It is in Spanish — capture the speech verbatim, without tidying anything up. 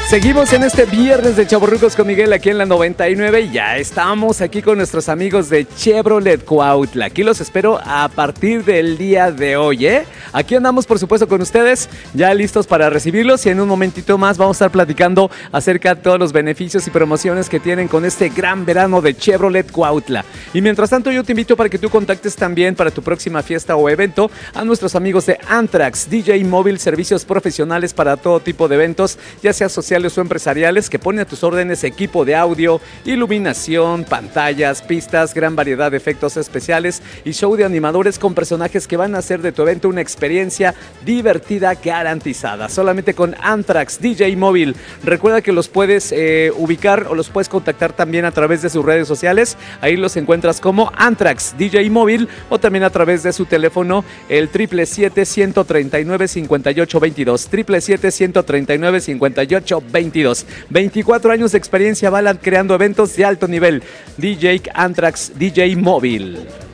Seguimos en este viernes de Chavorrucos con Miguel aquí en la noventa y nueve y ya estamos aquí con nuestros amigos de Chevrolet Cuautla. Aquí los espero a partir del día de hoy, ¿eh? Aquí andamos, por supuesto, con ustedes, ya listos para recibirlos y en un momentito más vamos a estar platicando acerca de todos los beneficios y promociones que tienen con este gran verano de Chevrolet Cuautla. Y mientras tanto yo te invito para que tú contactes también para tu próxima fiesta o evento a nuestros amigos de Antrax, D J Móvil, servicios profesionales para todo tipo de eventos, ya sea sociales o empresariales, que ponen a tus órdenes equipo de audio, iluminación, pantallas, pistas, gran variedad de efectos especiales y show de animadores con personajes que van a hacer de tu evento una experiencia divertida garantizada. Solamente con Antrax D J Móvil. Recuerda que los puedes eh, ubicar o los puedes contactar también a través de sus redes sociales. Ahí los encuentras como Antrax D J Móvil o también a través de su teléfono el siete siete siete, uno tres nueve, cinco ocho dos dos, siete siete siete, uno tres nueve, cinco ocho veintidós. veinticuatro años de experiencia avalan creando eventos de alto nivel. D J Antrax D J Móvil.